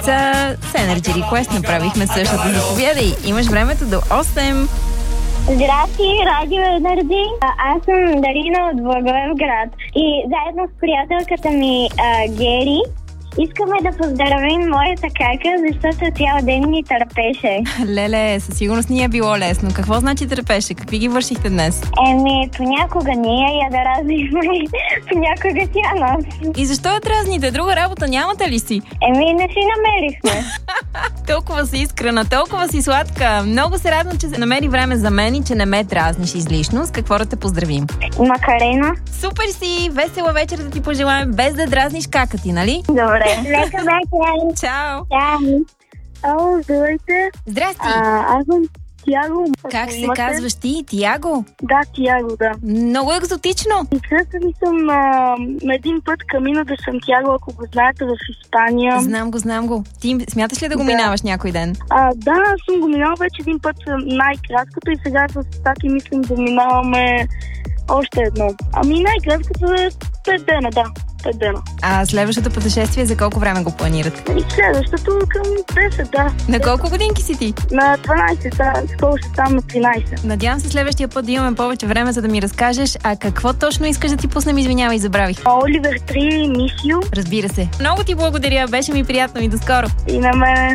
С Energy Request направихме същата. Заповядай, имаш времето до 8. Здрасти, Радио Енерджи. Аз съм Дарина от Благоевград и заедно с приятелката ми Гери искаме да поздравим моята кака, защото цял ден ни търпеше. Леле, със сигурност ни е било лесно. Какво значи търпеше? Какви ги вършихте днес? Понякога ние я дразнихме, понякога тя нас. И защо я дразните? Друга работа нямате ли си? Не си намерихме. Толкова си искрена, толкова си сладка. Много се радвам, че се намери време за мен и че не ме дразниш излишно. С какво да те поздравим? Макарена. Супер си! Весела вечер да ти пожелаем, без да дразниш кака ти, нали? Добре. Лека вечер. Чао! Чао. Ало, здравейте. Здрасти! Аз съм Тиаго. Как се казваш ти? Тиаго? Да, Тиаго, да. Много екзотично. Срещали съм на един път Камино де Сантьяго, ако го знаете, в Испания. Знам го. Ти смяташ ли да го минаваш някой ден? Да, аз съм го минал вече един път най-краткото и сега с Таки мислим да минаваме още едно. Най-краткото е 5 дена, да. 5 дена. А следващото пътешествие за колко време го планират? Следващото към 10, да. На колко годинки си ти? На 12, да. Скоро ще стана на 13. Надявам се следващия път да имаме повече време, за да ми разкажеш. А какво точно искаш да ти пуснем? Извинявай, забравих. Оливер 3, Miss You. Разбира се. Много ти благодаря. Беше ми приятно и до скоро. И на мен.